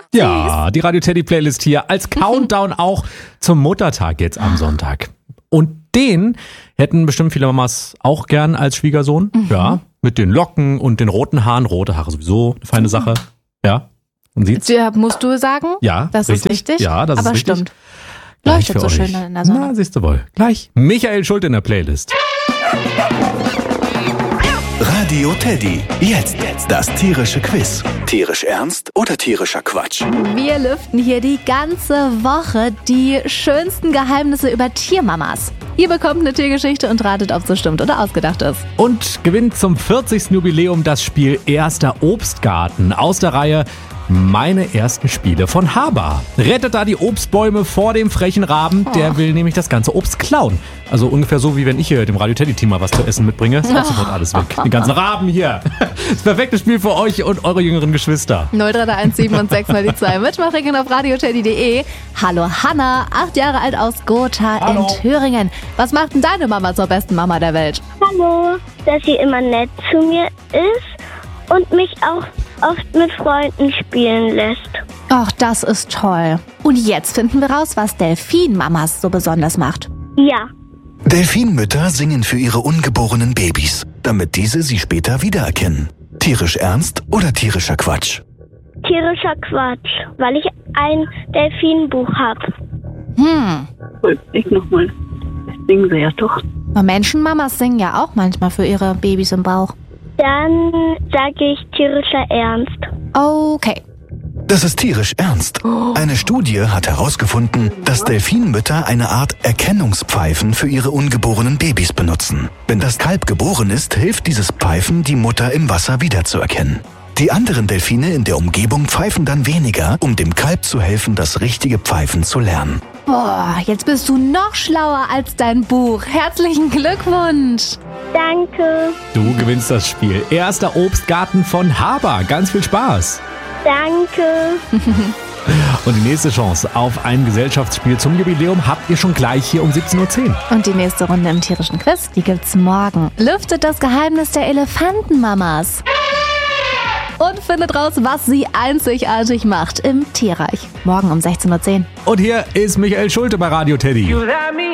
Ja, die Radio Teddy Playlist hier als Countdown auch zum Muttertag jetzt am Sonntag. Und den hätten bestimmt viele Mamas auch gern als Schwiegersohn. Ja, mit den Locken und den roten Haaren. Rote Haare sowieso, eine feine Sache. Ja, man sieht's. Ja, musst du sagen? Ja, das richtig. ist richtig. Ja, das aber ist richtig. Stimmt. Gleich Leuchtet für so euch. schön in der Sonne. Na, siehst du wohl. Gleich Michael Schulte in der Playlist. Radio Teddy. Jetzt das tierische Quiz. Tierisch ernst oder tierischer Quatsch? Wir lüften hier die ganze Woche die schönsten Geheimnisse über Tiermamas. Ihr bekommt eine Tiergeschichte und ratet, ob sie stimmt oder ausgedacht ist. Und gewinnt zum 40. Jubiläum das Spiel Erster Obstgarten aus der Reihe Meine ersten Spiele von Haber. Rettet da die Obstbäume vor dem frechen Raben, der will nämlich das ganze Obst klauen. Also ungefähr so, wie wenn ich hier dem Radio Teddy Team mal was zu essen mitbringe. Ist auch sofort alles weg. Die ganzen Raben hier. Das perfekte Spiel für euch und eure jüngeren Geschwister. 0331 und 6 mal die 2. Mitmachen auf radioteddy.de. Hallo Hanna, 8 Jahre alt aus Gotha in Thüringen. Was macht denn deine Mama zur besten Mama der Welt? Hallo, dass sie immer nett zu mir ist und mich auch oft mit Freunden spielen lässt. Ach, das ist toll. Und jetzt finden wir raus, was Delfin-Mamas so besonders macht. Ja, Delfinmütter singen für ihre ungeborenen Babys, damit diese sie später wiedererkennen. Tierisch ernst oder tierischer Quatsch? tierischer Quatsch, weil ich ein Delfinbuch habe. Ich nochmal. Das singen sie ja doch. Aber Menschenmamas singen ja auch manchmal für ihre Babys im Bauch. Dann sage ich tierischer Ernst. Okay. Das ist tierisch ernst. Eine Studie hat herausgefunden, dass Delfinmütter eine Art Erkennungspfeifen für ihre ungeborenen Babys benutzen. Wenn das Kalb geboren ist, hilft dieses Pfeifen, die Mutter im Wasser wiederzuerkennen. Die anderen Delfine in der Umgebung pfeifen dann weniger, um dem Kalb zu helfen, das richtige Pfeifen zu lernen. Boah, jetzt bist du noch schlauer als dein Buch. Herzlichen Glückwunsch. Danke, Du gewinnst das Spiel Erster Obstgarten von Haber. Ganz viel Spaß. danke. Und die nächste Chance auf ein Gesellschaftsspiel zum Jubiläum habt ihr schon gleich hier um 17:10 Uhr. Und die nächste Runde im tierischen Quiz, die gibt's morgen. Lüftet das Geheimnis der Elefantenmamas. Und findet raus, was sie einzigartig macht im Tierreich. Morgen um 16:10 Uhr. Und hier ist Michael Schulte bei Radio Teddy.